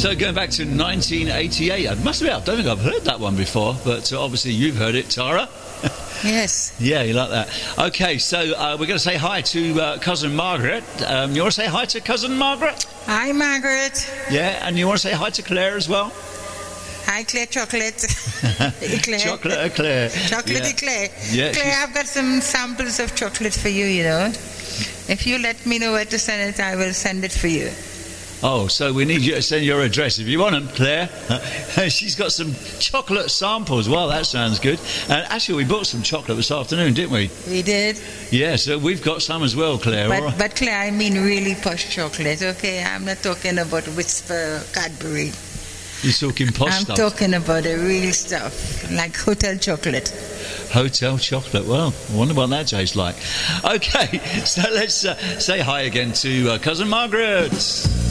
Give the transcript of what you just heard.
So going back to 1988, I must admit, I don't think I've heard that one before, but obviously you've heard it, Tara. Yes. Yeah, you like that. Okay, so we're going to say hi to Cousin Margaret. You want to say hi to Cousin Margaret? Hi, Margaret. Yeah, and you want to say hi to Claire as well? Hi, Claire Chocolate. Claire. Chocolate Claire. Chocolate Claire. Yeah, Claire, I've got some samples of chocolate for you, you know. If you let me know where to send it, I will send it for you. Oh, so we need you to send your address if you want them, Claire. She's got some chocolate samples. Well, that sounds good. And actually, we bought some chocolate this afternoon, didn't we? We did. Yeah, so we've got some as well, Claire. But, all right. but Claire, I mean really posh chocolate, okay? I'm not talking about Whisper Cadbury. You're talking posh I'm stuff. talking about the real stuff, like hotel chocolate. Hotel chocolate. Well, I wonder what that tastes like. Okay, so let's say hi again to Cousin Margaret.